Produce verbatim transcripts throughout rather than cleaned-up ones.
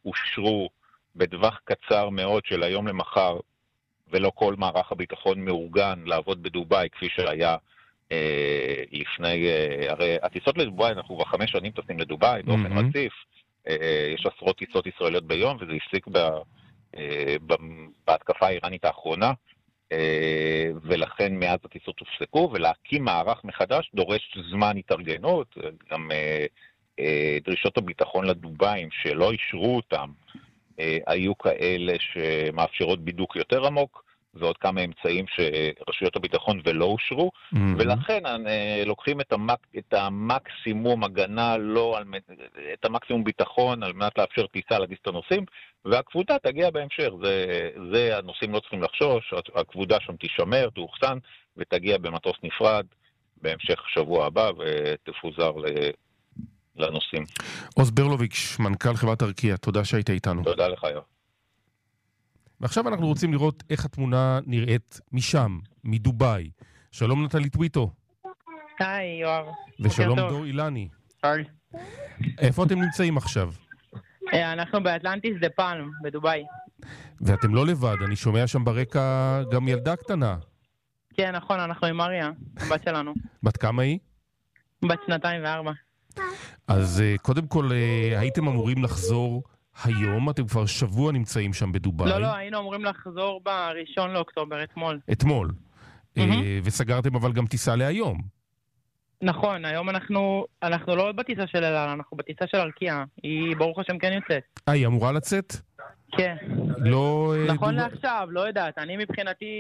אושרו בטווח קצר מאוד של היום למחר, ולא כל מערך הביטחון מאורגן לעבוד בדובאי כפי שהיה אה, לפני, אה, הרי הטיסות לדובאי, אנחנו כבר חמש שנים טסים לדובאי באופן Mm-hmm. רציף, אה, יש עשרות טיסות ישראליות ביום, וזה הפסיק בה, אה, בהתקפה האיראנית האחרונה, אה, ולכן מאז הטיסות הופסקו, ולהקים מערך מחדש דורש זמן התארגנות, גם אה, אה, דרישות הביטחון לדובאים שלא אישרו אותם, היו כאלה שמאפשרות בידוק יותר עמוק, ועוד כמה אמצעים שרשויות הביטחון ולא אושרו, mm-hmm. ולכן לוקחים את, המק, את המקסימום הגנה, לא על, את המקסימום ביטחון על מנת לאפשר טיסה להטיס את הנוסעים, והכבודה תגיע בהמשך. זה, זה הנוסעים לא צריכים לחשוש, הכבודה שם תישמר, תאוחסן, ותגיע במטוס נפרד בהמשך שבוע הבא, ותפוזר ל... לנושאים. עוז ברלוביץ', מנכ"ל חברת ארקיע, תודה שהיית איתנו. תודה לך, יואב. ועכשיו אנחנו רוצים לראות איך התמונה נראית משם, מדובאי. שלום נטלי טוויטו. היי, יואב. ושלום דור אילני. היי. איפה אתם נמצאים עכשיו? אנחנו באטלנטיס דה פלם, בדובאי. ואתם לא לבד, אני שומע שם ברקע גם ילדה קטנה. כן, נכון, אנחנו עם מריה, הבת שלנו. בת כמה היא? בת שנתיים וארבע. אז קודם כל, הייתם אמורים לחזור היום, אתם כבר שבוע נמצאים שם בדובאי. לא, לא, היינו אמורים לחזור בראשון לאוקטובר, אתמול. אתמול. וסגרתם אבל גם טיסה להיום. נכון, היום אנחנו, אנחנו לא בטיסה של אל על, אנחנו בטיסה של ארקיע. היא ברוך השם כן יוצאת. אה, היא אמורה לצאת? כן. לא... נכון לעכשיו, לא יודעת. אני מבחינתי...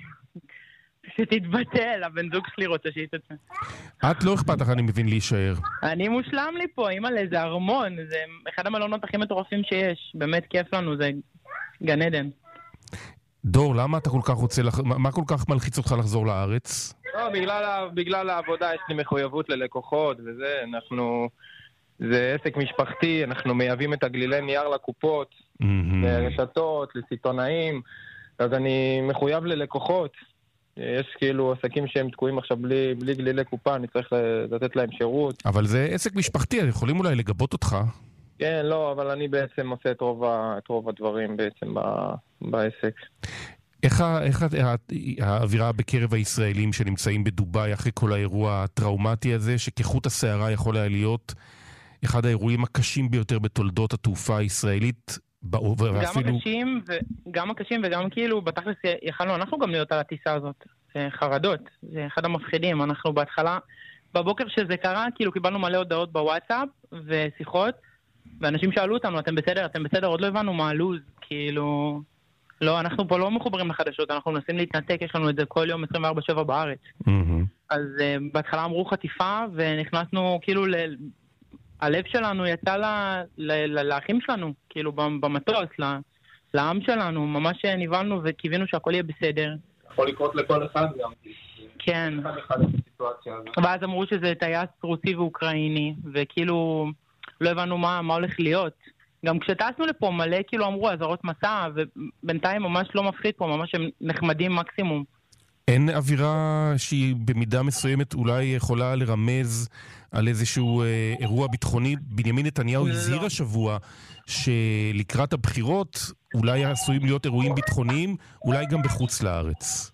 שתתבטל, הבן זוג שלי רוצה שהיא תצא. את לא אכפת לך, אני מבין, להישאר. אני מושלם לי פה, אימא לאיזה ארמון, זה אחד המלונות הכי מטורפים שיש, באמת כיף לנו, זה גן עדן. דור, למה אתה כל כך רוצה, לח... מה כל כך מלחיץ אותך לחזור לארץ? לא, בגלל, בגלל העבודה יש לי מחויבות ללקוחות, וזה, אנחנו, זה עסק משפחתי, אנחנו מייבאים את הגלילי נייר לקופות, לרשתות, לסיטונאים, אז אני מחויב ללקוחות. יש כאילו עסקים שהם תקועים עכשיו בלי, בלי גלילי קופה, אני צריך לתת להם שירות. אבל זה עסק משפחתי, יכולים אולי לגבות אותך? כן, לא, אבל אני בעצם עושה את רוב, את רוב הדברים בעצם ב, בעסק. איך, איך האווירה בקרב הישראלים שנמצאים בדובאי אחרי כל האירוע הטראומטי הזה, שכחוט השערה יכול היה להיות אחד האירועים הקשים ביותר בתולדות התעופה הישראלית, גם הקשים, גם הקשים וגם כאילו בתכלס יכלנו אנחנו גם להיות על הטיסה הזאת. זה חרדות, זה אחד המפחידים. אנחנו בהתחלה, בבוקר שזה קרה, כאילו קיבלנו מלא הודעות בוואטסאפ ושיחות, ואנשים שאלו אותנו, אתם בסדר, אתם בסדר, עוד לא הבנו מה הלוז, כאילו, לא, אנחנו פה לא מחוברים לחדשות, אנחנו מנסים להתנתק, יש לנו את זה כל יום עשרים וארבע שבע בארץ. אז בהתחלה אמרו חטיפה, ונכנסנו כאילו ל... הלב שלנו יצא לאחים שלנו, כאילו במטוס, לעם שלנו, ממש ניבלנו וקיווינו שהכל יהיה בסדר. יכול לקרות לכל אחד גם. כן. ואז אמרו שזה טייס רוסי ואוקראיני, וכאילו לא הבנו מה, מה הולך להיות. גם כשטסנו לפה מלא כאילו אמרו עזרות מסע, ובינתיים ממש לא מפחיד פה, ממש הם נחמדים מקסימום. אין אווירה שהיא במידה מסוימת אולי יכולה לרמז על איזשהו אה, אירוע ביטחוני? בנימין נתניהו הזהיר לא. השבוע שלקראת הבחירות אולי עשויים להיות אירועים ביטחוניים, אולי גם בחוץ לארץ.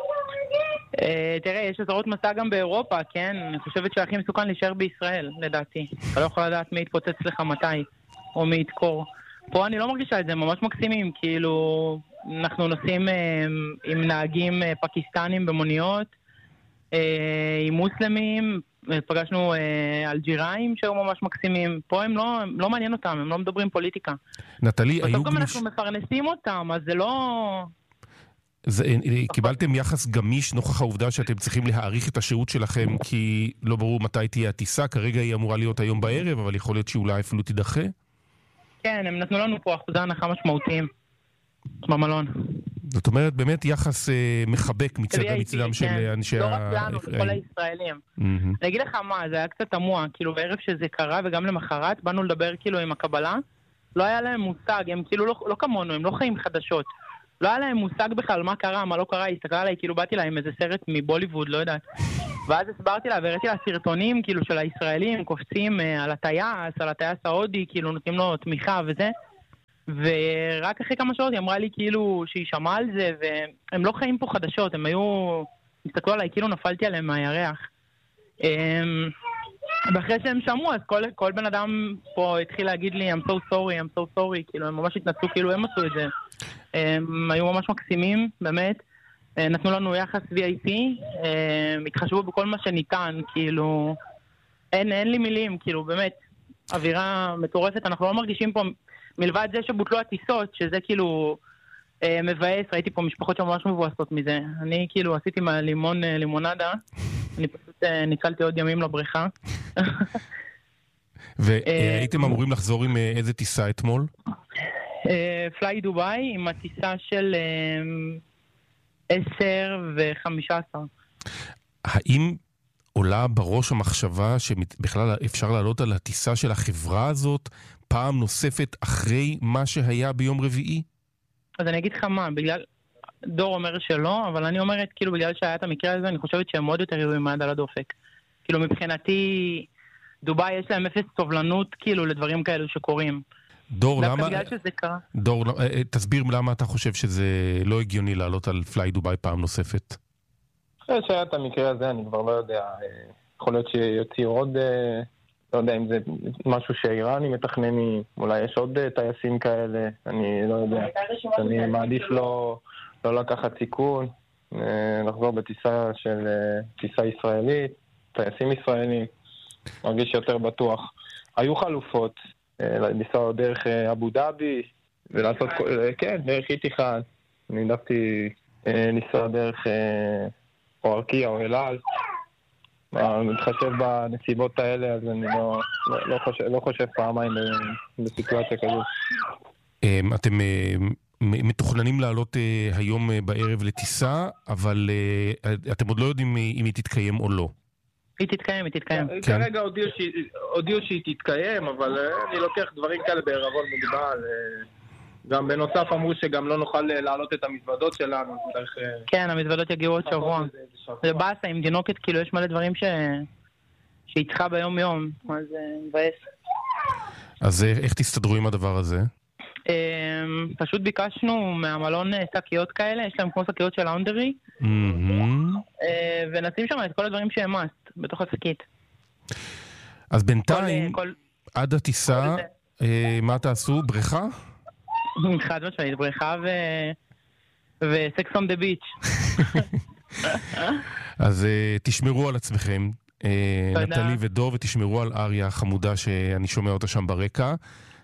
אה, תראה, יש אזהרות מסע גם באירופה, כן? אני חושבת שהכי מסוכן להישאר בישראל, לדעתי. אתה לא יכול לדעת מי יתפוצץ לך מתי, או מי יתקור. פה אני לא מרגישה את זה, ממש מקסימים, כאילו... אנחנו נוסעים אה, עם נהגים אה, פקיסטנים במוניות, אה, עם מוסלמים, פגשנו אה, אלג'יראים שהיו ממש מקסימים. פה הם לא, הם לא מעניין אותם, הם לא מדברים פוליטיקה. נטלי, היו בסוף גם אנחנו מפרנסים אותם, אז זה לא... זה, קיבלתם יחס גמיש נוכח העובדה שאתם צריכים להאריך את השהות שלכם, כי לא ברור מתי תהיה הטיסה, כרגע היא אמורה להיות היום בערב, אבל יכול להיות שאולי אפילו תידחה? כן, הם נתנו לנו פה אחוזי הנחה משמעותיים. במלון. זאת אומרת, באמת יחס אה, מחבק מצדם מצדם של כן. אנשי... לא רק לנו, לכל הישראלים. אני אגיד לך מה, זה היה קצת תמוה, כאילו בערב שזה קרה וגם למחרת, באנו לדבר כאילו עם הקבלה, לא היה להם מושג, הם כאילו לא, לא כמונו, הם לא חיים חדשות. לא היה להם מושג בכלל מה קרה, מה לא קרה, הסתכלה עליי, כאילו באתי להם איזה סרט מבוליווד, לא יודעת. ואז הסברתי לה, והראיתי לה סרטונים כאילו של הישראלים, קופצים אה, על הטייס, על הטייס ההודי, כאילו נותנים לו תמיכה וזה. ורק אחרי כמה שעות היא אמרה לי כאילו שהיא שמעה על זה, והם לא חיים פה חדשות, הם היו, הסתכלו עליי כאילו נפלתי עליהם מהירח. ואחרי שהם שמעו, אז כל, כל בן אדם פה התחיל להגיד לי, I'm so sorry, I'm so sorry, כאילו הם ממש התנצלו, כאילו הם עשו את זה. הם היו ממש מקסימים, באמת. נתנו לנו יחס וי איי פי, התחשבו בכל מה שניתן, כאילו, אין, אין לי מילים, כאילו, באמת, אווירה מטורפת, אנחנו לא מרגישים פה, מלבד זה שבוטלו הטיסות, שזה כאילו מבאס, ראיתי פה משפחות שממש מבואסות מזה. אני כאילו עשיתי מהלימון לימונדה, אני פשוט ניצלתי עוד ימים לבריכה. והייתם אמורים לחזור עם איזה טיסה אתמול? פליי דוביי, עם הטיסה של עשר וחמישה עשר. האם עולה בראש המחשבה שבכלל אפשר לעלות על הטיסה של החברה הזאת פעם נוספת אחרי מה שהיה ביום רביעי? אז אני אגיד לך מה, בגלל, דור אומר שלא, אבל אני אומרת, כאילו בגלל שהיה את המקרה הזה, אני חושבת שהם עוד יותר יהיו עם היד על הדופק. כאילו מבחינתי, דוביי יש להם אפס סובלנות, כאילו לדברים כאלו שקורים. דור, למה... בגלל שזה קרה. דור, תסביר למה אתה חושב שזה לא הגיוני לעלות על פליי דוביי פעם נוספת. אחרי שהיה את המקרה הזה, אני כבר לא יודע, יכול להיות שיוציאו עוד, לא יודע אם זה משהו שאיראני מתכנני, אולי יש עוד טייסים כאלה, אני לא יודע. אני מעדיף לא, לא לקחת סיכון, לחזור בטיסה של טיסה ישראלית, טייסים ישראלים, מרגיש יותר בטוח. היו חלופות, לנסוע דרך אבו דאבי, ולעשות, כן, דרך איתיחאד. אני העדפתי לנסוע דרך או ארקיע או אלעל. מתחשב בנסיבות האלה, אז אני לא, לא, חושב, לא חושב פעמיים בסיטואציה כזו. אתם מתוכננים לעלות היום בערב לטיסה, אבל אתם עוד לא יודעים אם היא תתקיים או לא. היא תתקיים, היא תתקיים. כרגע הודיעו שהיא תתקיים, אבל אני לוקח דברים כאלה בערבון מוגבל. גם בנוסף אמרו שגם לא נוכל להעלות את המזוודות שלנו. כן, המזוודות יגיעו עוד שבוע. זה באסה, עם דינוקת, כאילו יש מלא דברים שהיא צריכה ביום יום, אז מבאס. אז איך תסתדרו עם הדבר הזה? פשוט ביקשנו מהמלון שקיות כאלה, יש להם כמו שקיות של לאונדרי, ונשים שם את כל הדברים שהם מאסט בתוך השקית. אז בינתיים, עד הטיסה, מה תעשו? בריכה? חד משמעית, בריכה וסקס און דה ביץ'. אז תשמרו על עצמכם, נטלי ודור, ותשמרו על אריה החמודה שאני שומע אותה שם ברקע.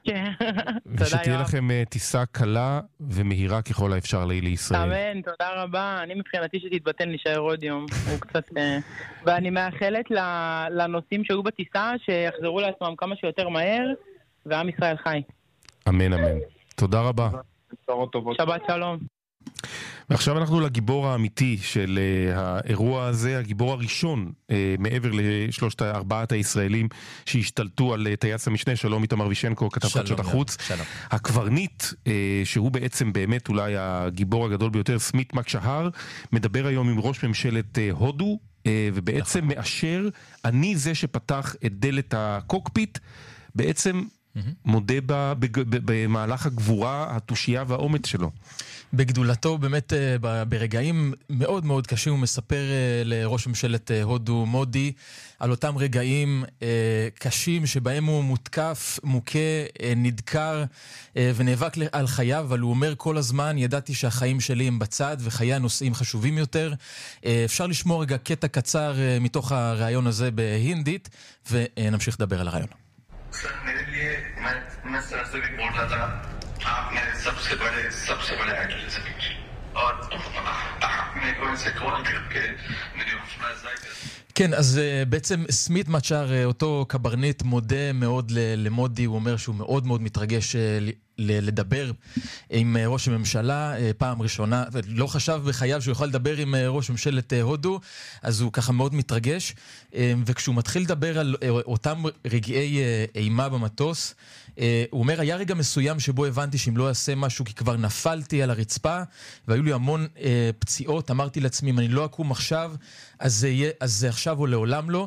ושתהיה לכם טיסה קלה ומהירה ככל האפשר לישראל. אמן, תודה רבה. אני מבחינתי שתתבטן להישאר עוד יום. הוא קצת... ואני מאחלת לנוסעים שהיו בטיסה שיחזרו לעצמם כמה שיותר מהר, ועם ישראל חי. אמן, אמן. תודה רבה. שבת שלום. ועכשיו אנחנו לגיבור האמיתי של uh, האירוע הזה, הגיבור הראשון uh, מעבר לשלושת ארבעת הישראלים שהשתלטו על uh, טייס המשנה. שלום איתמר וישנקו, כתב חדשות החוץ. שלום. הקברניט, uh, שהוא בעצם באמת אולי הגיבור הגדול ביותר, סמית מקשהר, מדבר היום עם ראש ממשלת uh, הודו, uh, ובעצם נכון. מאשר, אני זה שפתח את דלת הקוקפיט, בעצם... מודה במהלך הגבורה, התושייה והאומץ שלו. בגדולתו, באמת ברגעים מאוד מאוד קשים, הוא מספר לראש ממשלת הודו מודי על אותם רגעים קשים שבהם הוא מותקף, מוכה, נדקר ונאבק על חייו, אבל הוא אומר כל הזמן, ידעתי שהחיים שלי הם בצד וחיי הנושאים חשובים יותר. אפשר לשמוע רגע קטע קצר מתוך הרעיון הזה בהינדית, ונמשיך לדבר על הרעיון. सर मेरे लिए मैं मैं सर से भी बोल रहा था आप मेरे सबसे बड़े सबसे बड़े आइडल हैं और मेरे को इनसे कॉल करके मेरी हौसला כן, אז בעצם סמית מצ'אר, אותו קברניט, מודה מאוד למודי, הוא אומר שהוא מאוד מאוד מתרגש לדבר עם ראש הממשלה, פעם ראשונה, לא חשב בחייו שהוא יכול לדבר עם ראש ממשלת הודו, אז הוא ככה מאוד מתרגש, וכשהוא מתחיל לדבר על אותם רגעי אימה במטוס, הוא אומר, היה רגע מסוים שבו הבנתי שאם לא אעשה משהו כי כבר נפלתי על הרצפה, והיו לי המון פציעות, אמרתי לעצמי, אם אני לא אקום עכשיו, אז זה, יהיה, אז זה עכשיו או לעולם לא,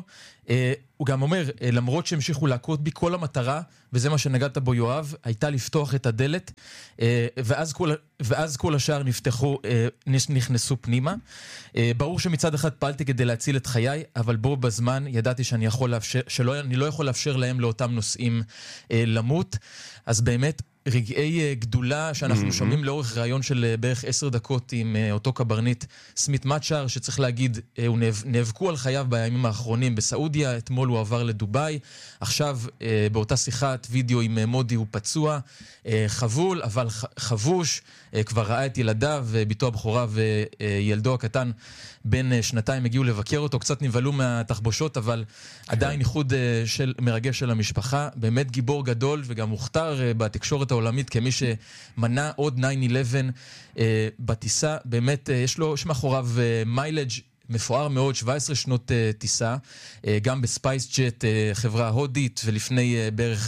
הוא גם אומר, למרות שהמשיכו להכות בי, כל המטרה, וזה מה שנגעת בו יואב, הייתה לפתוח את הדלת, ואז כל, ואז כל השאר נפתחו, נכנסו פנימה. ברור שמצד אחד פעלתי כדי להציל את חיי, אבל בו בזמן ידעתי שאני יכול לאפשר, שלא, אני לא יכול לאפשר להם לאותם נושאים למות. אז באמת, רגעי גדולה שאנחנו שומעים לאורך ראיון של בערך עשר דקות עם אותו קברניט סמית מצ'אר, שצריך להגיד, הוא נאבקו על חייו בימים האחרונים בסעודיה, אתמול הוא עבר לדוביי, עכשיו באותה שיחת וידאו עם מודי הוא פצוע, חבול אבל חבוש, כבר ראה את ילדיו, ביתו הבכורה וילדו הקטן בין שנתיים הגיעו לבקר אותו, קצת נבלו מהתחבושות, אבל עדיין איחוד של, מרגש של המשפחה, באמת גיבור גדול וגם מוכתר בתקשורת העולמית כמי שמנע עוד תשע אחת עשרה בטיסה, באמת יש לו, יש מאחוריו מיילג' מפואר מאוד, שבע עשרה שנות טיסה, גם בספייס ג'ט, חברה הודית, ולפני בערך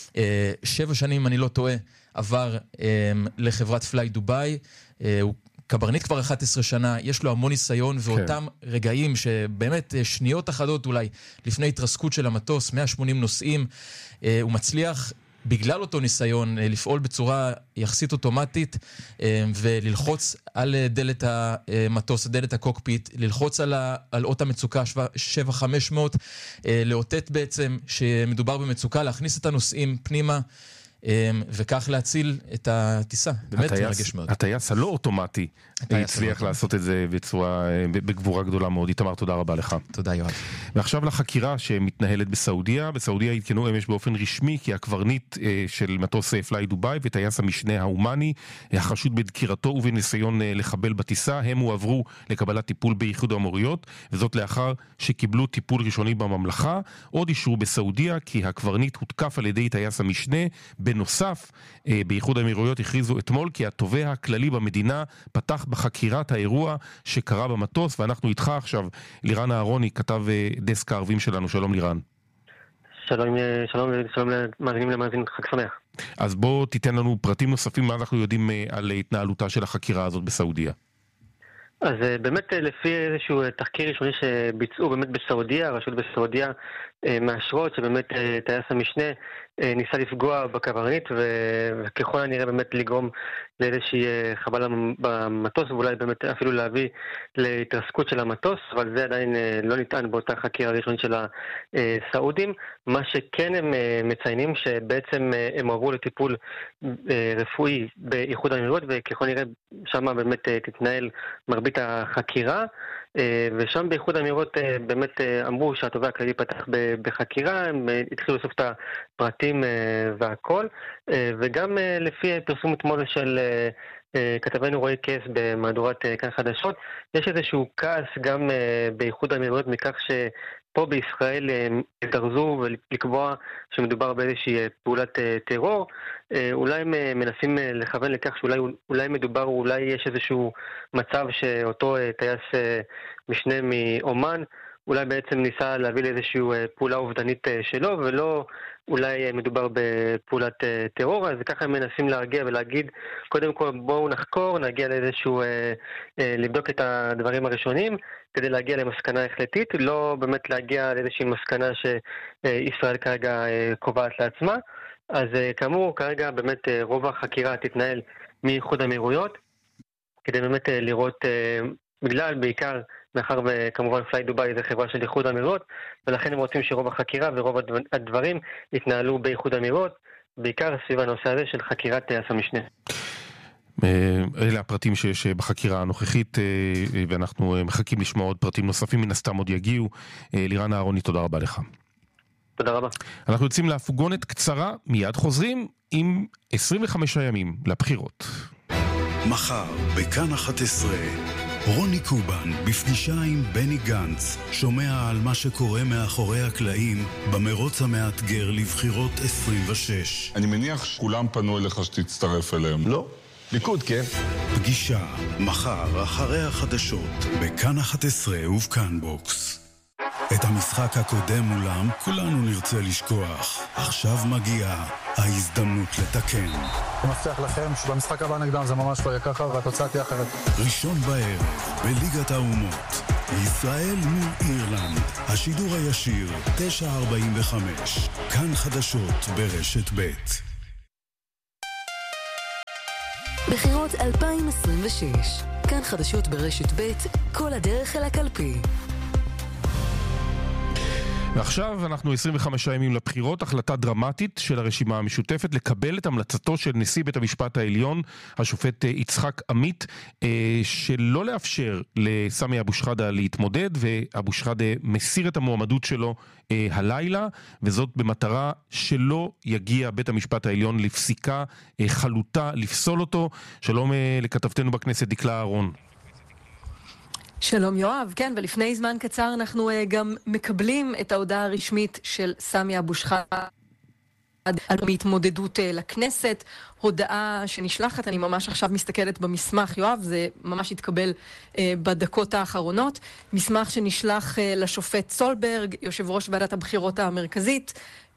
שבע שנים, אני לא טועה, עבר לחברת פליי דוביי, הוא קברניט כבר אחת עשרה שנה, יש לו המון ניסיון, ואותם כן. רגעים שבאמת שניות אחדות אולי לפני התרסקות של המטוס, מאה ושמונים נוסעים, הוא מצליח בגלל אותו ניסיון לפעול בצורה יחסית אוטומטית וללחוץ על דלת המטוס, דלת הקוקפיט, ללחוץ על, ה, על אות המצוקה שבע חמש מאות, לאותת בעצם שמדובר במצוקה, להכניס את הנוסעים פנימה וכך להציל את הטיסה. באמת מרגש מאוד. הטייס הלא אוטומטי הצליח לעשות את זה בצורה, בגבורה גדולה מאוד. איתמר, תודה רבה לך. תודה יואב. ועכשיו לחקירה שמתנהלת בסעודיה. בסעודיה התקנו אמש באופן רשמי כי הקברניט של מטוס פליי דוביי וטייס המשנה ההומני, החשוד בדקירתו ובניסיון לחבל בטיסה, הם הועברו לקבלת טיפול באיחוד האמירויות, וזאת לאחר שקיבלו טיפול ראשוני בממלכה. עוד אישרו בסעודיה כי הקברניט הותקף על ידי טייס המשנה. בנוסף, באיחוד האמירויות הכריזו אתמול כי התובע הכללי במדינה פתח בחקירת האירוע שקרה במטוס, ואנחנו איתך עכשיו, לירן אהרוני, כתב דסק הערבים שלנו. שלום לירן. שלום, שלום, שלום למאזינים למאזינים, חג שמח. אז בוא תיתן לנו פרטים נוספים, מה אנחנו יודעים על התנהלותה של החקירה הזאת בסעודיה. אז באמת לפי איזשהו תחקיר ראשוני שביצעו באמת בסעודיה, הרשות בסעודיה מאשרות שבאמת טייס המשנה ניסה לפגוע בקברניט וככל הנראה באמת לגרום לאיזושהי חבלה במטוס ואולי באמת אפילו להביא להתרסקות של המטוס, אבל זה עדיין לא ניתן באותה חקירה ראשונית של הסעודים. מה שכן הם מציינים שבעצם הם עברו לטיפול רפואי באיחוד האמירויות וככל נראה שם באמת תתנהל מרבית החקירה, ושם באיחוד האמירויות באמת אמרו שהתובע הכללי פתח בחקירה, הם התחילו לסוף את הפרטים והכל, וגם לפי פרסום אתמול של כתבנו רועי קייס במהדורת כאן חדשות, יש איזשהו כעס גם באיחוד האמירויות מכך שפה בישראל התארזו ולקבוע שמדובר באיזושהי פעולת טרור, אולי הם מנסים לכוון לכך שאולי אולי מדובר, אולי יש איזשהו מצב שאותו טייס משנה מאומן אולי בעצם ניסה להביא לאיזושהי פעולה אובדנית שלו, ולא אולי מדובר בפעולת טרור, אז ככה הם מנסים להרגיע ולהגיד, קודם כל בואו נחקור, נגיע לאיזשהו, לבדוק את הדברים הראשונים, כדי להגיע למסקנה החלטית, לא באמת להגיע לאיזושהי מסקנה שישראל כרגע קובעת לעצמה. אז כאמור, כרגע באמת רוב החקירה תתנהל מאיחוד האמירויות, כדי באמת לראות, בגלל בעיקר, מאחר וכמובן פליי דוביי זה חברה של איחוד האמירויות, ולכן הם רוצים שרוב החקירה ורוב הדברים יתנהלו באיחוד האמירויות, בעיקר סביב הנושא הזה של חקירת טייס המשנה. אלה הפרטים שיש בחקירה הנוכחית, ואנחנו מחכים לשמוע עוד פרטים נוספים, מן הסתם עוד יגיעו. לירן אהרוני, תודה רבה לך. תודה רבה. אנחנו יוצאים להפוגונת קצרה, מיד חוזרים עם עשרים וחמישה ימים לבחירות. מחר, בכאן אחת עשרה, רוני קובן בפגישה עם בני גנץ שומע על מה שקורה מאחורי הקלעים במרוץ המאתגר לבחירות עשרים ושש. אני מניח שכולם פנו אליך שתצטרף אליהם. לא, ליכוד, כן. פגישה, מחר אחרי החדשות, בכאן אחת עשרה ובכאן בוקס. את המשחק הקודם מולם כולנו נרצה לשכוח. עכשיו מגיעה ההזדמנות לתקן. אני מבטיח לכם שבמשחק הבא נגדם זה ממש לא יהיה ככה והתוצאה תהיה אחרת. ראשון בערב בליגת האומות, ישראל מול אירלנד, השידור הישיר, תשע ארבעים וחמש, כאן חדשות ברשת ב'. בחירות אלפיים עשרים ושש, כאן חדשות ברשת ב', כל הדרך אל הקלפי. ועכשיו אנחנו עשרים וחמישה ימים לבחירות, החלטה דרמטית של הרשימה המשותפת לקבל את המלצתו של נשיא בית המשפט העליון, השופט יצחק עמית, שלא לאפשר לסמי אבו שחאדה להתמודד, ואבו שחאדה מסיר את המועמדות שלו הלילה, וזאת במטרה שלא יגיע בית המשפט העליון לפסיקה חלוטה לפסול אותו. שלום לכתבתנו בכנסת דקלה אהרון. שלום יואב, כן, ולפני זמן קצר אנחנו uh, גם מקבלים את ההודעה הרשמית של סמי אבו שחאדה על התמודדות uh, לכנסת, הודעה שנשלחת, אני ממש עכשיו מסתכלת במסמך, יואב, זה ממש התקבל uh, בדקות האחרונות, מסמך שנשלח uh, לשופט סולברג, יושב ראש ועדת הבחירות המרכזית,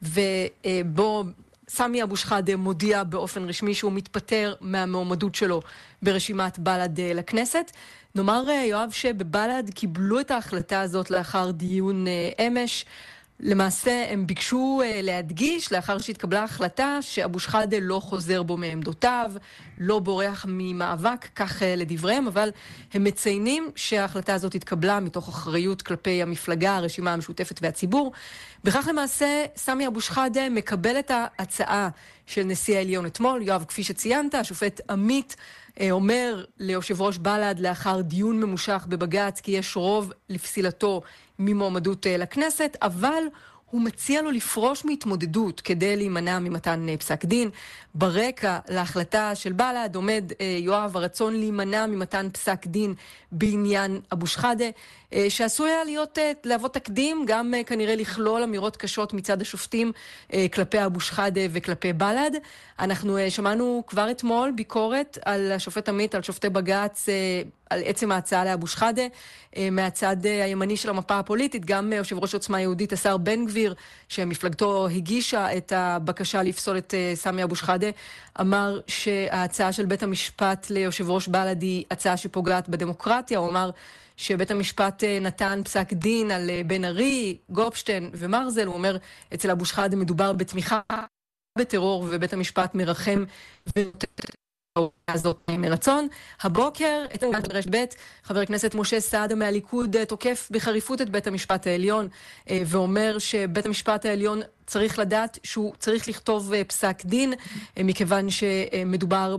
ובו uh, סמי אבו שחאדה מודיע באופן רשמי שהוא מתפטר מהמועמדות שלו ברשימת בל"ד uh, לכנסת. נאמר יואב שבבל"ד קיבלו את ההחלטה הזאת לאחר דיון אמש. למעשה הם ביקשו להדגיש לאחר שהתקבלה החלטה שאבו שחאדה לא חוזר בו מעמדותיו, לא בורח ממאבק, כך לדבריהם, אבל הם מציינים שההחלטה הזאת התקבלה מתוך אחריות כלפי המפלגה, הרשימה המשותפת והציבור. בכך למעשה סמי אבו שחאדה מקבל את ההצעה של נשיא העליון אתמול. יואב, כפי שציינת, השופט עמית אומר ליושב ראש בל"ד לאחר דיון ממושך בבג"ץ כי יש רוב לפסילתו ממועמדות לכנסת, אבל הוא מציע לו לפרוש מהתמודדות כדי להימנע ממתן פסק דין. ברקע להחלטה של בל"ד עומד יואב הרצון להימנע ממתן פסק דין בעניין אבו שחאדה, שעשוי היה להיות להוות תקדים, גם כנראה לכלול אמירות קשות מצד השופטים כלפי אבו שחאדה וכלפי בל"ד. אנחנו שמענו כבר אתמול ביקורת על השופט עמית, על שופטי בג"ץ, על עצם ההצעה לאבו שחאדה, מהצד הימני של המפה הפוליטית, גם יושב ראש עוצמה יהודית, השר בן גביר, שמפלגתו הגישה את הבקשה לפסול את סמי אבו שחאדה, אמר שההצעה של בית המשפט ליושב ראש בל"ד היא הצעה שפוגעת בדמוקרטיה. הוא אמר שבית המשפט נתן פסק דין על בן ארי, גופשטיין ומרזל. הוא אומר, אצל אבו שחאדה מדובר בתמיכה בטרור, ובית המשפט מרחם ונותן הזאת מרצון. הבוקר, את רשת ב', חבר הכנסת משה סעדה מהליכוד תוקף בחריפות את בית המשפט העליון, ואומר שבית המשפט העליון צריך לדעת שהוא צריך לכתוב פסק דין, מכיוון שמדובר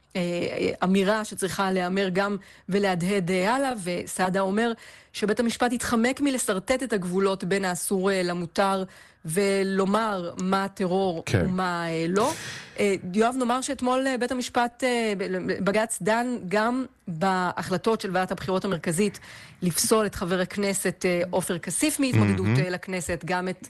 באמירה שצריכה לאמר גם ולהדהד הלאה, וסעדה אומר שבית המשפט יתחמק מלסרטט את הגבולות בין האסור למותר, ולומר מה טרור כן. ומה לא. יואב, נאמר שאתמול בית המשפט, בג"ץ דן גם בהחלטות של ועדת הבחירות המרכזית לפסול את חבר הכנסת עופר כסיף מהתמודדות mm-hmm. לכנסת, גם את,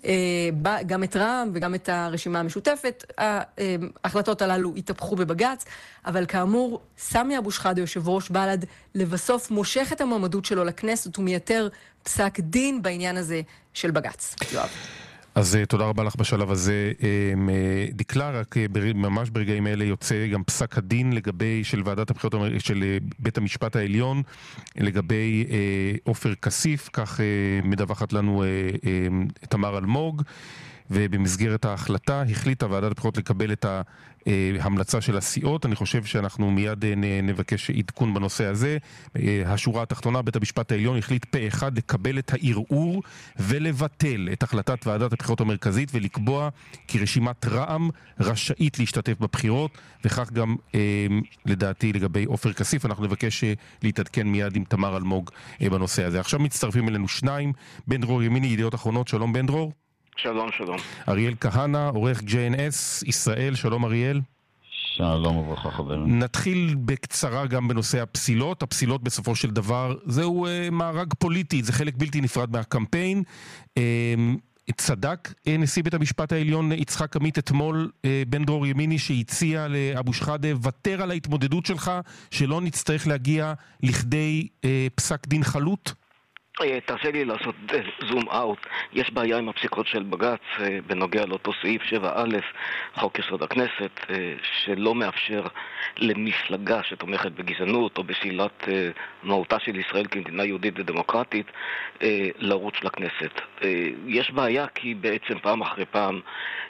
גם את רע"מ וגם את הרשימה המשותפת. ההחלטות הללו התהפכו בבג"ץ, אבל כאמור, סמי אבו שחאדה, יושב ראש בל"ד, לבסוף מושך את המועמדות שלו לכנסת ומייתר פסק דין בעניין הזה של בג"ץ. יואב. אז תודה רבה לך בשלב הזה. דקלה, רק ממש ברגעים אלה יוצא גם פסק הדין לגבי של ועדת הבחירות של בית המשפט העליון לגבי עופר כסיף, כך מדווחת לנו תמר אלמוג, ובמסגרת ההחלטה החליטה ועדת הבחירות לקבל את ההמלצה של הסיעות. אני חושב שאנחנו מיד נבקש עדכון בנושא הזה. השורה התחתונה, בית המשפט העליון החליט פה אחד לקבל את הערעור ולבטל את החלטת ועדת הבחירות המרכזית ולקבוע כי רשימת רע"מ רשאית להשתתף בבחירות, וכך גם לדעתי לגבי עופר כסיף. אנחנו נבקש להתעדכן מיד עם תמר אלמוג בנושא הזה. עכשיו מצטרפים אלינו שניים, בן דרור ימיני, ידיעות אחרונות. שלום בן דרור. שלום, שלום. אריאל כהנא, עורך ג'יי אן אס ישראל. שלום אריאל. שלום וברכה חברים. נתחיל בקצרה גם בנושא הפסילות. הפסילות בסופו של דבר זהו אה, מארג פוליטי, זה חלק בלתי נפרד מהקמפיין. אה, צדק אה, נשיא בית המשפט העליון יצחק עמית אתמול, אה, בן דרור ימיני, שהציע לאבו שחאדה ותר על ההתמודדות שלך, שלא נצטרך להגיע לכדי אה, פסק דין חלוט? תרשה לי לעשות זום אאוט. יש בעיה עם הפסיקות של בג"ץ בנוגע לאותו סעיף שבע א' חוק יסוד הכנסת, שלא מאפשר למפלגה שתומכת בגזענות או בשלילת מהותה של ישראל כמדינה יהודית ודמוקרטית לרוץ לכנסת. יש בעיה כי בעצם פעם אחרי פעם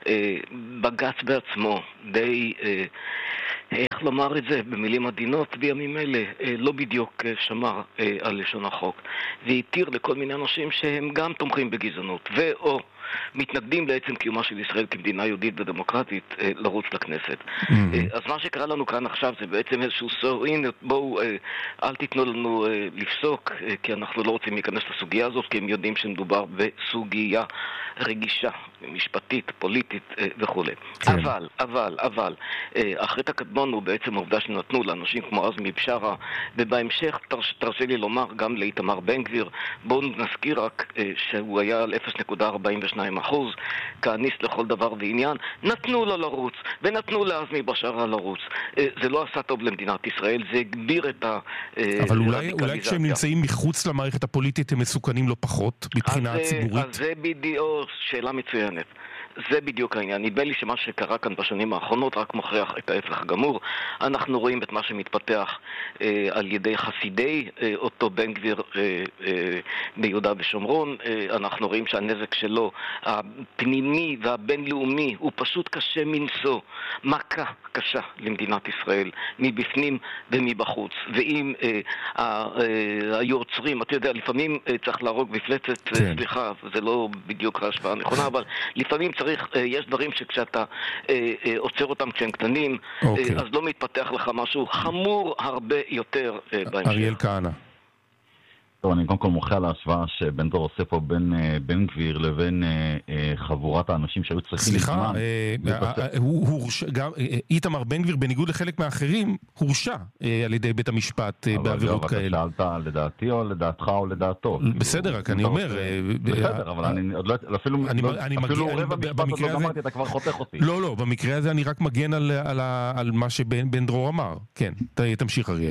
בג"ץ בעצמו די, איך לומר את זה במילים עדינות, בימים אלה לא בדיוק שמר על לשון החוק והתיר לכל מיני אנשים שהם גם תומכים בגזענות ואו מתנגדים לעצם קיומה של ישראל כמדינה יהודית ודמוקרטית לרוץ לכנסת. אז מה שקרה לנו כאן עכשיו זה בעצם איזשהו סור, הנה בואו אל תיתנו לנו לפסוק כי אנחנו לא רוצים להיכנס לסוגיה הזאת כי הם יודעים שמדובר בסוגיה רגישה, משפטית, פוליטית וכו'. אבל, אבל, אבל החטא הקדמון הוא בעצם העובדה שנתנו לאנשים כמו עזמי בשארה ובהמשך תרשה לי לומר גם לאיתמר בן גביר. בואו נזכיר רק שהוא היה על אפס נקודה ארבעים ושניים אחוז כהניסט לכל דבר ועניין, נתנו לו לרוץ ונתנו לעזמי בשארה לרוץ. זה לא עשה טוב למדינת ישראל, זה הגביר את הרדיקליזציה. אבל אולי, אולי כשהם נמצאים מחוץ למערכת הפוליטית הם מסוכנים לא פחות מבחינה הציבורית? אז זה בדיוק שאלה מצוינת. זה בדיוק העניין. נדמה לי שמה שקרה כאן בשנים האחרונות רק מוכיח את ההפך הגמור. אנחנו רואים את מה שמתפתח אה, על ידי חסידי אה, אותו בן גביר אה, אה, ביהודה ושומרון. אה, אנחנו רואים שהנזק שלו הפנימי והבינלאומי הוא פשוט קשה מנשוא. מכה קשה למדינת ישראל מבפנים ומבחוץ. ואם אה, אה, היו עוצרים, אתה יודע, לפעמים אה, צריך להרוג מפלצת, כן. סליחה, זה לא בדיוק ההשפעה הנכונה, אבל לפעמים צריך יש דברים שכשאתה אה, אה, עוצר אותם כשהם קטנים, אוקיי. אה, אז לא מתפתח לך משהו חמור הרבה יותר אה, בהמשך. אריאל כהנא. טוב, אני קודם כל מוחה על ההשוואה שבן דור עושה פה בין בן גביר לבין חבורת האנשים שהיו צריכים... סליחה, הוא הורשע, איתמר בן גביר בניגוד לחלק מהאחרים, הורשע על ידי בית המשפט בעבירות כאלה. אבל אתה שאלת לדעתי או לדעתך או לדעתו? בסדר, רק אני אומר... בסדר, אבל אני עוד לא... אפילו רבע משפט עוד לא גמרתי, אתה כבר חותך אותי. לא, לא, במקרה הזה אני רק מגן על מה שבן דרור אמר. כן, תמשיך אריאל.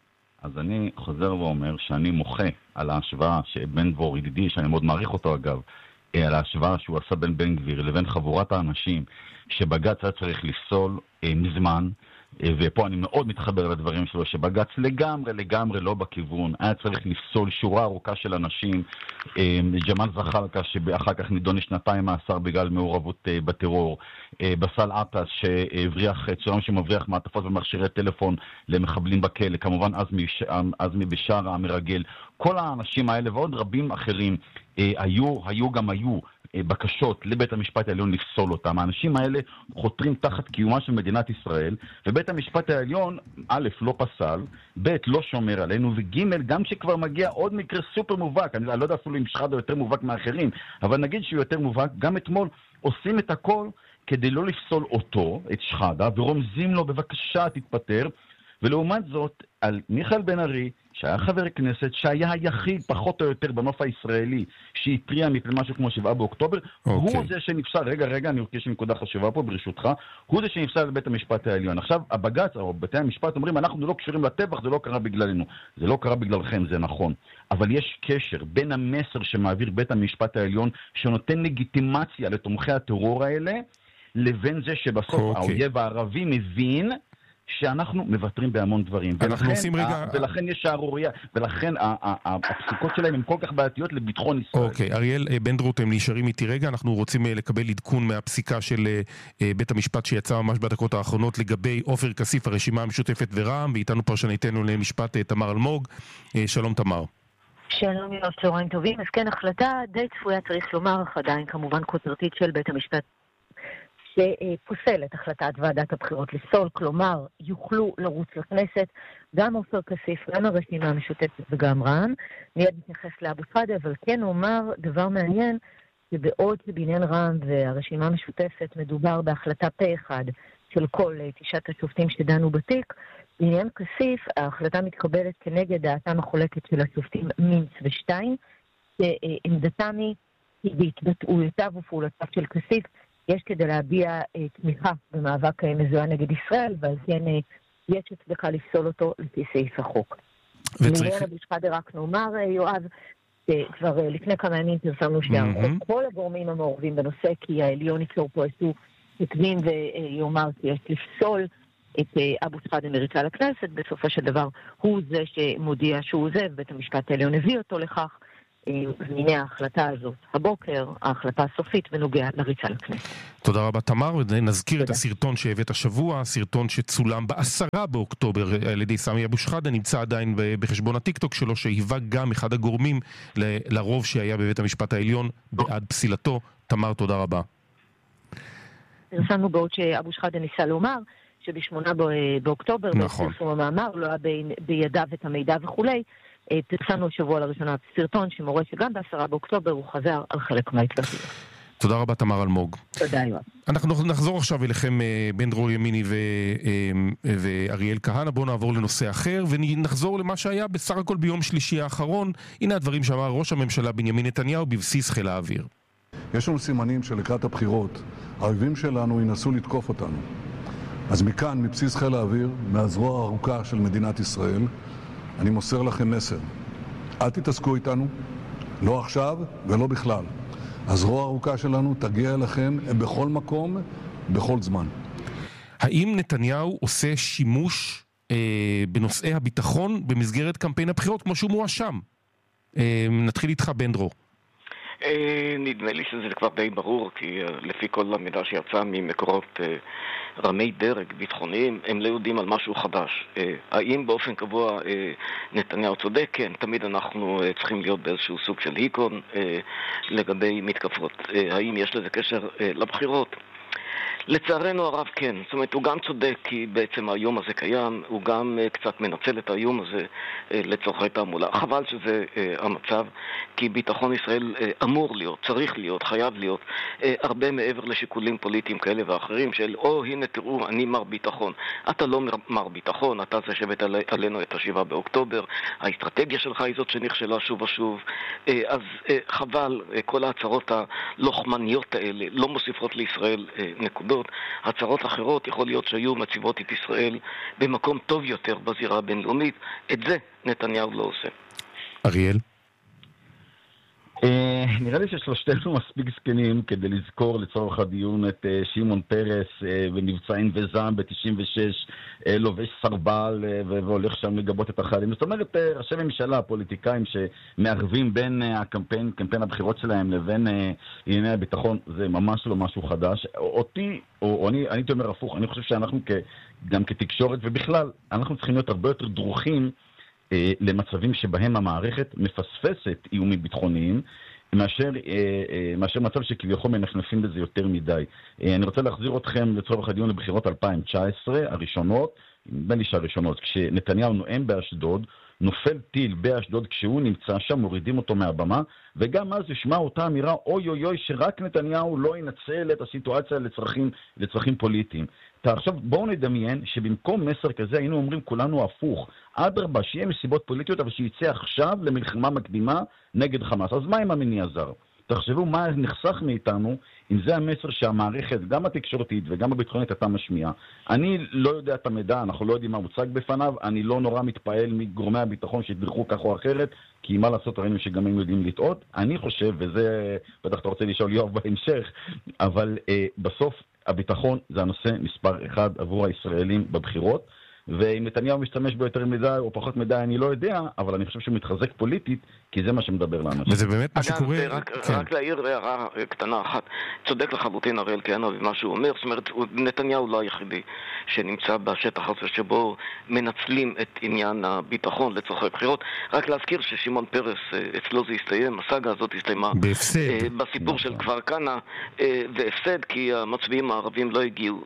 אז אני חוזר ואומר שאני מוחה על ההשוואה שבן דבור ידידי, שאני מאוד מעריך אותו אגב, על ההשוואה שהוא עשה בין בן גביר לבין חבורת האנשים שבג"ץ היה צריך לפסול אה, מזמן, אה, ופה אני מאוד מתחבר לדברים שלו, שבג"ץ לגמרי לגמרי לא בכיוון, היה צריך לפסול שורה ארוכה של אנשים, אה, ג'מאל זחאלקה שאחר כך נידון לשנתיים מאסר בגלל מעורבות אה, בטרור, אה, בסל עטאס שהבריח, צולם שמבריח מעטפות ומכשירי טלפון למחבלים בכלא, כמובן עזמי, עזמי בשארה המרגל, כל האנשים האלה ועוד רבים אחרים אה, היו, היו גם היו בקשות לבית המשפט העליון לפסול אותם. האנשים האלה חותרים תחת קיומה של מדינת ישראל, ובית המשפט העליון, א', לא פסל, ב', לא שומר עלינו, וג', גם שכבר מגיע עוד מקרה סופר מובהק, אני לא יודע אפילו אם שחאדה יותר מובהק מאחרים, אבל נגיד שהוא יותר מובהק, גם אתמול עושים את הכל כדי לא לפסול אותו, את שחאדה, ורומזים לו בבקשה תתפטר, ולעומת זאת, על מיכאל בן ארי, שהיה חבר כנסת, שהיה היחיד פחות או יותר בנוף הישראלי, שהטריע מפני משהו כמו שבעה באוקטובר, okay. הוא זה שנפסל, רגע, רגע, אני רוצה שנקודה חשובה פה ברשותך, הוא זה שנפסל לבית המשפט העליון. עכשיו, הבג"ץ או בתי המשפט אומרים, אנחנו לא קשורים לטבח, זה לא קרה בגללנו. זה לא קרה בגללכם, זה נכון. אבל יש קשר בין המסר שמעביר בית המשפט העליון, שנותן לגיטימציה לתומכי הטרור האלה, לבין זה שבסוף okay. האויב הערבי מבין, שאנחנו מבטרים בהמון דברים. אנחנו עושים רגע... ולכן יש שערוריה, ולכן הפסיקות שלהם הן כל כך בעייתיות לביטחון ישראל. אוקיי, אריאל בן דרור, אתם נשארים איתי רגע, אנחנו רוצים לקבל עדכון מהפסיקה של בית המשפט שיצא ממש בדקות האחרונות לגבי עופר כסיף, הרשימה המשותפת ורע"מ, ואיתנו פרשניתנו למשפט תמר אלמוג. שלום תמר. שלום, יום צהריים טובים. אז כן, החלטה די צפויה צריך לומר, עדיין כמובן כותרתית של בית המשפט שפוסל את החלטת ועדת הבחירות לפסול, כלומר, יוכלו לרוץ לכנסת, גם עופר כסיף, גם הרשימה המשותפת וגם רע"מ. מיד נתייחס לאבו שחאדה, אבל כן אומר דבר מעניין, שבעוד שבעניין רע"מ והרשימה המשותפת מדובר בהחלטה פה אחד של כל תשעת השופטים שדנו בתיק, בעניין כסיף, ההחלטה מתקבלת כנגד דעתם החולקת של השופטים מינץ ושטיין, שעמדתם היא בהתבטאויותיו ופעולותיו של כסיף, יש כדי להביע אה, תמיכה במאבק אה, מזוין נגד ישראל, ועל כן אה, יש הצדקה לפסול אותו לפי סעיף החוק. וצריך... לעניין אבו שחאדה רק נאמר, אה, יואב, כבר לפני כמה ימים פרסמנו שערכות כל הגורמים המעורבים בנושא, כי העליון ייצור פה איזשהו תקדים ויאמר כי יש לפסול את אבו שחאדה מריצה לכנסת. בסופו של דבר הוא זה שמודיע שהוא עוזב, בית המשפט העליון הביא אותו לכך. הנה ההחלטה הזאת, הבוקר, ההחלטה הסופית בנוגע לריצה לכנסת. תודה רבה תמר, ונזכיר את הסרטון שהבאת השבוע, סרטון שצולם בעשרה באוקטובר על ידי סמי אבו שחאדה, נמצא עדיין בחשבון הטיקטוק שלו, שהיווה גם אחד הגורמים לרוב שהיה בבית המשפט העליון בעד פסילתו. תמר, תודה רבה. פרסמנו בעוד שאבו שחאדה ניסה לומר שבשמונה באוקטובר, נכון. בפרסום המאמר, לא היה בידיו את המידע וכולי, פרסמנו שבוע לראשונה סרטון שמורה שגם בעשרה באוקטובר הוא חזר על חלק מההתלבטויות. תודה רבה תמר אלמוג. תודה יואב. אנחנו נחזור עכשיו אליכם בן דרור ימיני ו... ואריאל כהנא. בואו נעבור לנושא אחר ונחזור למה שהיה בסך הכל ביום שלישי האחרון. הנה הדברים שאמר ראש הממשלה בנימין נתניהו בבסיס חיל האוויר. יש לנו סימנים שלקראת הבחירות האויבים שלנו ינסו לתקוף אותנו. אז מכאן, מבסיס חיל האוויר, מהזרוע הארוכה של מדינת ישראל, אני מוסר לכם מסר. אל תתעסקו איתנו, לא עכשיו ולא בכלל. הזרוע הארוכה שלנו תגיע אליכם בכל מקום, בכל זמן. האם נתניהו עושה שימוש אה, בנושאי הביטחון במסגרת קמפיין הבחירות כמו שהוא מואשם? אה, נתחיל איתך בן דרור. נדמה לי שזה כבר די ברור, כי לפי כל המידע שיצא ממקורות רמי דרג ביטחוניים, הם לא יודעים על משהו חדש. האם באופן קבוע נתניהו צודק? כן, תמיד אנחנו צריכים להיות באיזשהו סוג של היקון לגבי מתקפות. האם יש לזה קשר לבחירות? לצערנו הרב כן, זאת אומרת הוא גם צודק כי בעצם היום הזה קיים, הוא גם uh, קצת מנצל את היום הזה uh, לצורכי תעמולה. חבל שזה uh, המצב, כי ביטחון ישראל uh, אמור להיות, צריך להיות, חייב להיות uh, הרבה מעבר לשיקולים פוליטיים כאלה ואחרים של או oh, הנה תראו אני מר ביטחון. אתה לא מר ביטחון, אתה זה שבאת על, עלינו את השבעה באוקטובר, האסטרטגיה שלך היא זאת שנכשלה שוב ושוב, uh, אז uh, חבל, uh, כל ההצהרות הלוחמניות האלה לא מוסיפות לישראל uh, נקודות. הצהרות אחרות יכול להיות שהיו מציבות את ישראל במקום טוב יותר בזירה הבינלאומית. את זה נתניהו לא עושה. אריאל? נראה לי ששלושתנו מספיק זקנים כדי לזכור לצורך הדיון את שמעון פרס ונבצע עין וזעם ב-תשעים ושש, לובש סרבל והולך שם לגבות את החיילים. זאת אומרת, ראשי ממשלה, פוליטיקאים שמערבים בין הקמפיין, קמפיין הבחירות שלהם לבין ענייני הביטחון, זה ממש לא משהו חדש. אותי, או אני, אני אומר הפוך, אני חושב שאנחנו גם כתקשורת ובכלל, אנחנו צריכים להיות הרבה יותר דרוכים למצבים שבהם המערכת מפספסת איומים ביטחוניים, מאשר, מאשר מצב שכביכול מנפנפים בזה יותר מדי. אני רוצה להחזיר אתכם לצורך הדיון לבחירות אלפיים תשע עשרה, הראשונות, בין לי שהראשונות, כשנתניהו נואם באשדוד, נופל טיל באשדוד כשהוא נמצא שם, מורידים אותו מהבמה, וגם אז ישמע אותה אמירה, אוי אוי אוי, שרק נתניהו לא ינצל את הסיטואציה לצרכים, לצרכים פוליטיים. עכשיו בואו נדמיין שבמקום מסר כזה היינו אומרים כולנו הפוך, אדרבה שיהיה מסיבות פוליטיות אבל שיצא עכשיו למלחמה מקדימה נגד חמאס. אז מה עם המניע זר? תחשבו מה נחסך מאיתנו אם זה המסר שהמערכת גם התקשורתית וגם הביטחונית הייתה משמיעה. אני לא יודע את המידע, אנחנו לא יודעים מה הוצג בפניו, אני לא נורא מתפעל מגורמי הביטחון שתדרכו כך או אחרת, כי מה לעשות ראינו שגם הם יודעים לטעות. אני חושב, וזה בטח אתה רוצה לשאול יואב בהמשך, אבל אה, בסוף הביטחון זה הנושא מספר אחד עבור הישראלים בבחירות, ואם נתניהו משתמש בו יותר מדי או פחות מדי אני לא יודע, אבל אני חושב שהוא מתחזק פוליטית, כי זה מה שמדבר לאנשים. וזה באמת מה שקורה... אגב, רק, כן. רק להעיר הערה קטנה אחת, צודק לחלוטין אריאל כהנא במה שהוא אומר, זאת אומרת, נתניהו לא היחידי שנמצא בשטח הזה שבו מנצלים את עניין הביטחון לצורכי בחירות. רק להזכיר ששמעון פרס, אצלו זה הסתיים, הסאגה הזאת הסתיימה בהפסד. בסיפור של כפר כנא, והפסד כי המצביעים הערבים לא הגיעו,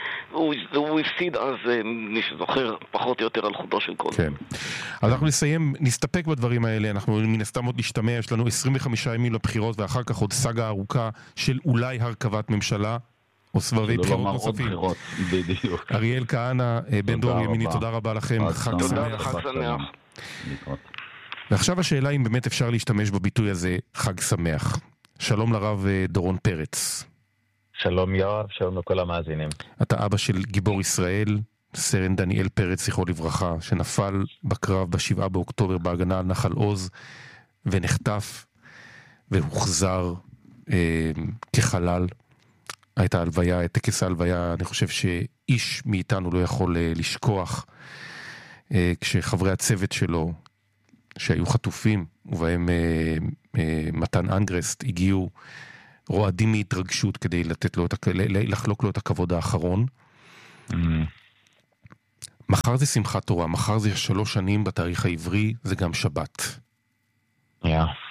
והוא הפסיד אז, מי שזוכר, פחות או יותר על חודו של כל. כן. אז אנחנו נסיים, נסתפק בדברים האלה, אנחנו מן הסתם עוד נשתמע, יש לנו עשרים וחמישה ימים לבחירות ואחר כך עוד סאגה ארוכה של אולי הרכבת ממשלה או סבבי בחירות נוספים. אריאל כהנא, בן דרור ימיני, תודה רבה לכם, חג שמח. ועכשיו השאלה אם באמת אפשר להשתמש בביטוי הזה, חג שמח. שלום לרב דורון פרץ. שלום יואב, שלום לכל המאזינים. אתה אבא של גיבור ישראל, סרן דניאל פרץ, זכרו לברכה, שנפל בקרב בשבעה באוקטובר בהגנה על נחל עוז. ונחטף והוחזר אה, כחלל. הייתה הלוויה, טקס ההלוויה, אני חושב שאיש מאיתנו לא יכול אה, לשכוח, אה, כשחברי הצוות שלו, שהיו חטופים, ובהם אה, אה, מתן אנגרסט, הגיעו רועדים מהתרגשות כדי לתת לו את, לחלוק לו את הכבוד האחרון. Mm. מחר זה שמחת תורה, מחר זה שלוש שנים בתאריך העברי, זה גם שבת. Yeah.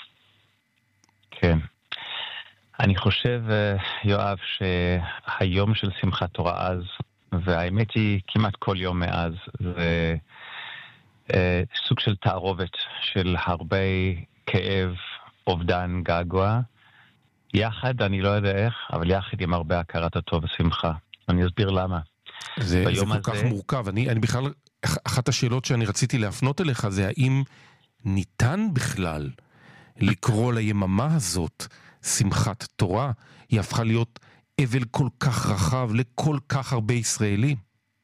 כן. אני חושב, יואב, שהיום של שמחת תורה אז, והאמת היא כמעט כל יום מאז, זה אה, סוג של תערובת של הרבה כאב, אובדן, געגוע. יחד, אני לא יודע איך, אבל יחד עם הרבה הכרת הטוב ושמחה. אני אסביר למה. זה, זה כל הזה... כך מורכב. אני, אני בכלל, אחת השאלות שאני רציתי להפנות אליך זה האם ניתן בכלל לקרוא ליממה הזאת שמחת תורה? היא הפכה להיות אבל כל כך רחב לכל כך הרבה ישראלים.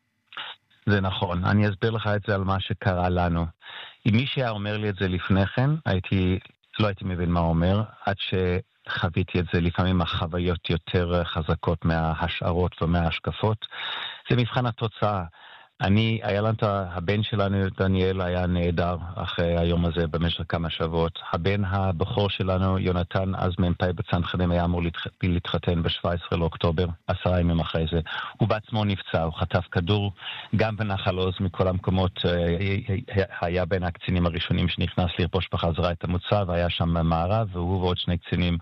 זה נכון. אני אסביר לך את זה על מה שקרה לנו. אם מי שהיה אומר לי את זה לפני כן, הייתי, לא הייתי מבין מה אומר, עד שחוויתי את זה לפעמים החוויות יותר חזקות מההשערות ומההשקפות. זה מבחן התוצאה. אני, היה לנו, הבן שלנו, דניאל, היה נהדר אחרי היום הזה במשך כמה שבועות. הבן הבכור שלנו, יונתן, אז מ"פ בצנחנים, היה אמור להתחתן ב-שבעה עשר לאוקטובר, עשרה ימים אחרי זה. הוא בעצמו נפצע, הוא חטף כדור, גם בנחל עוז מכל המקומות, היה בין הקצינים הראשונים שנכנס לרפוש בחזרה את המוצב, והיה שם מערב, והוא ועוד שני קצינים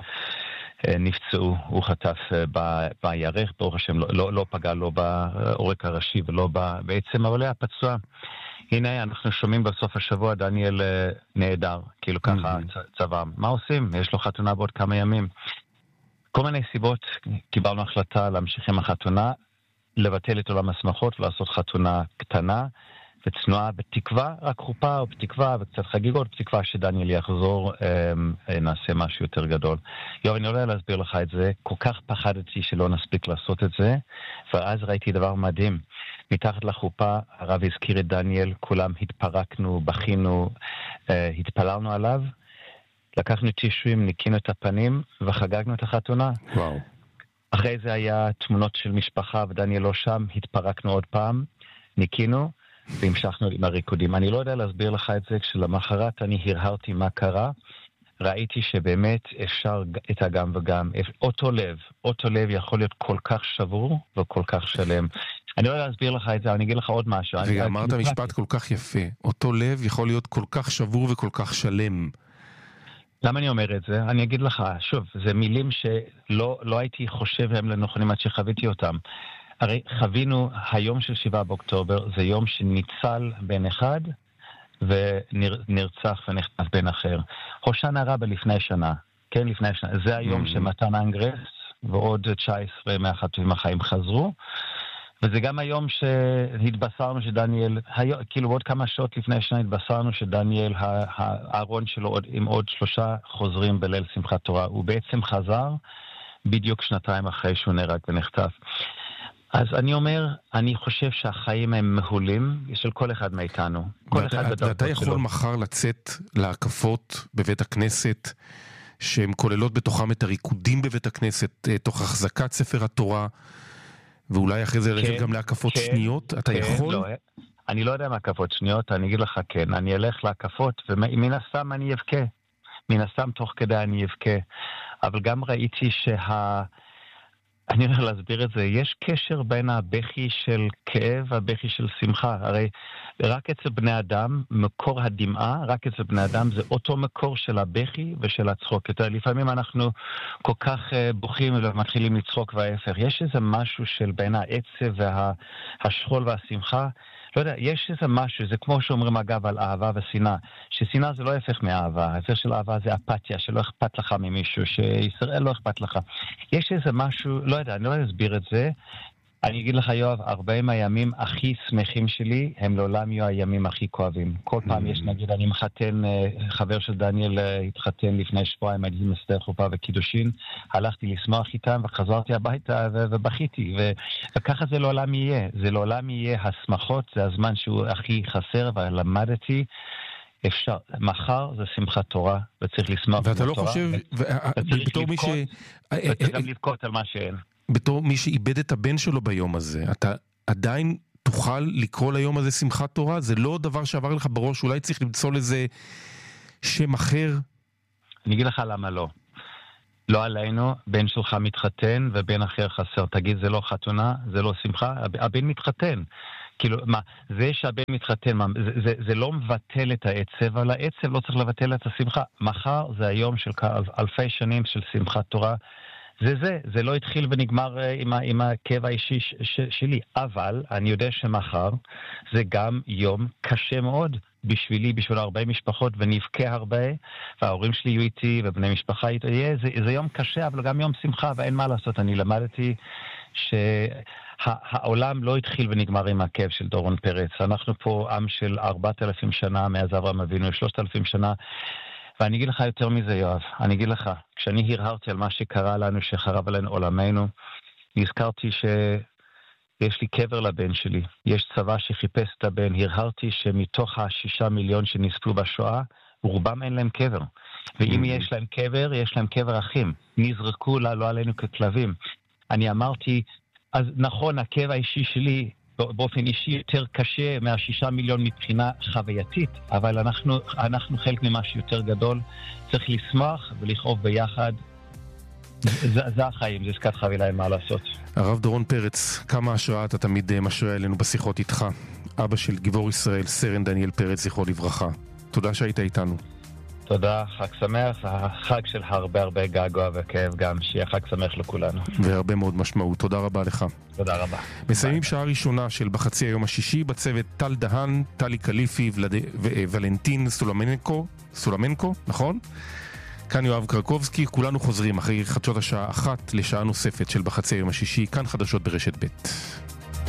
נפצעו, הוא חטף ב, בירך, ברוך השם, לא, לא, לא פגע לו בעורק הראשי ולא בעצם, אבל היה פצוע. הנה, אנחנו שומעים בסוף השבוע, דניאל נהדר, כאילו ככה צבא. מה עושים? יש לו חתונה בעוד כמה ימים. כל מיני סיבות, קיבלנו החלטה להמשיך עם החתונה, לבטל את עולם השמחות ולעשות חתונה קטנה, וצנועה בתקווה, רק חופה או בתקווה וקצת חגיגות, בתקווה שדניאל יחזור, אה, נעשה משהו יותר גדול. יואב, אני לא יודע להסביר לך את זה, כל כך פחדתי שלא נספיק לעשות את זה, ואז ראיתי דבר מדהים. מתחת לחופה, הרב הזכיר את דניאל, כולם התפרקנו, בכינו, אה, התפללנו עליו, לקחנו טישויים, ניקינו את הפנים, וחגגנו את החתונה. וואו. אחרי זה היה תמונות של משפחה, ודניאל לא שם, התפרקנו עוד פעם, ניקינו, והמשכנו עם הריקודים. אני לא יודע להסביר לך את זה, כשלמחרת אני הרהרתי מה קרה, ראיתי שבאמת אפשר את הגם וגם. אותו לב, אותו לב יכול להיות כל כך שבור וכל כך שלם. אני לא יודע להסביר לך את זה, אני אגיד לך עוד משהו. ואמרת משפט כל כך יפה, אותו לב יכול להיות כל כך שבור וכל כך שלם. למה אני אומר את זה? אני אגיד לך, שוב, זה מילים שלא לא הייתי חושב הם לנכונים עד שחוויתי אותם. הרי חווינו היום של שבעה באוקטובר, זה יום שניצל בן אחד ונרצח ונחטף בן אחר. הושענא רבה לפני שנה, כן, לפני שנה. זה היום שמתן אנגרסט ועוד תשע עשרה מהחטופים החיים חזרו, וזה גם היום שהתבשרנו שדניאל, כאילו עוד כמה שעות לפני שנה התבשרנו שדניאל, הארון שלו עם עוד שלושה חוזרים בליל שמחת תורה. הוא בעצם חזר בדיוק שנתיים אחרי שהוא נהרג ונחטף. אז אני אומר, אני חושב שהחיים הם מהולים של כל אחד מאיתנו. כל אחד בדרכו שלו. ואתה יכול מחר לצאת להקפות בבית הכנסת, שהן כוללות בתוכם את הריקודים בבית הכנסת, תוך החזקת ספר התורה, ואולי אחרי זה כן, גם להקפות כן, שניות, אתה כן, יכול? לא, אני לא יודע מה הקפות שניות, אני אגיד לך כן, אני אלך להקפות, ומן הסתם אני אבכה. מן הסתם תוך כדי אני אבכה. אבל גם ראיתי שה... אני הולך להסביר את זה, יש קשר בין הבכי של כאב והבכי של שמחה. הרי רק אצל בני אדם, מקור הדמעה, רק אצל בני אדם זה אותו מקור של הבכי ושל הצחוק. יותר, לפעמים אנחנו כל כך בוכים ומתחילים לצחוק וההפך. יש איזה משהו של בין העצב והשכול והשמחה. לא יודע, יש איזה משהו, זה כמו שאומרים אגב על אהבה ושנאה, ששנאה זה לא הפך מאהבה, ההפך של אהבה זה אפתיה, שלא אכפת לך ממישהו, שישראל לא אכפת לך. יש איזה משהו, לא יודע, אני לא אסביר את זה, אני אגיד לך יואב, ארבעים הימים הכי שמחים שלי, הם לעולם יהיו הימים הכי כואבים. כל פעם יש, נגיד, אני מחתן, חבר של דניאל התחתן לפני שבועיים, הייתי מסדר חופה וקידושין, הלכתי לשמוח איתם וחזרתי הביתה ובכיתי, וככה זה לעולם יהיה. זה לעולם יהיה השמחות, זה הזמן שהוא הכי חסר, ולמדתי אפשר, מחר זה שמחת תורה, וצריך לשמוח בתורה. ואתה לא חושב, בתור מי ש... וצריך גם לבכות על מה שאין. בתור מי שאיבד את הבן שלו ביום הזה, אתה עדיין תוכל לקרוא ליום הזה שמחת תורה? זה לא דבר שעבר לך בראש, אולי צריך למצוא לזה שם אחר? אני אגיד לך למה לא. לא עלינו, בן שלך מתחתן ובן אחר חסר. תגיד, זה לא חתונה, זה לא שמחה, הבן מתחתן. כאילו, מה, זה שהבן מתחתן, מה, זה, זה, זה לא מבטל את העצב, אבל העצב לא צריך לבטל את השמחה. מחר זה היום של אלפי שנים של שמחת תורה. זה זה, זה לא התחיל ונגמר עם, ה, עם הכאב האישי ש, ש, שלי. אבל אני יודע שמחר זה גם יום קשה מאוד. בשבילי, בשביל הרבה משפחות, ונבכה הרבה, וההורים שלי יהיו איתי, ובני משפחה איתי, זה, זה יום קשה, אבל גם יום שמחה, ואין מה לעשות. אני למדתי שהעולם לא התחיל ונגמר עם הכאב של דורון פרץ. אנחנו פה עם של ארבעת אלפים שנה, מאז אברהם אבינו, שלושת אלפים שנה, ואני אגיד לך יותר מזה, יואב, אני אגיד לך, כשאני הרהרתי על מה שקרה לנו, שחרב עלינו עולמנו, נזכרתי ש... יש לי קבר לבן שלי, יש צבא שחיפש את הבן, הרהרתי שמתוך השישה מיליון שנספו בשואה, רובם אין להם קבר. ואם mm-hmm. יש להם קבר, יש להם קבר אחים. נזרקו לה, לא עלינו ככלבים. אני אמרתי, אז נכון, הכאב האישי שלי, באופן אישי יותר קשה מהשישה מיליון מבחינה חווייתית, אבל אנחנו, אנחנו חלק ממשהו יותר גדול, צריך לשמוח ולכאוב ביחד, זה, זה החיים, זה עסקת חבילה, אין מה לעשות. הרב דורון פרץ, כמה השראה אתה תמיד משרה אלינו בשיחות איתך. אבא של גיבור ישראל, סרן דניאל פרץ, זכרו לברכה. תודה שהיית איתנו. תודה, חג שמח, חג של הרבה הרבה געגוע וכאב גם, שיהיה חג שמח לכולנו. והרבה מאוד משמעות, תודה רבה לך. תודה רבה. מסיימים שעה ראשונה של בחצי היום השישי, בצוות טל דהן, טלי קליפי ולנטין סולומנקו, סולומנקו, נכון? כאן יואב קרקובסקי, כולנו חוזרים אחרי חדשות השעה אחת לשעה נוספת של בחצי היום השישי, כאן חדשות ברשת ב'.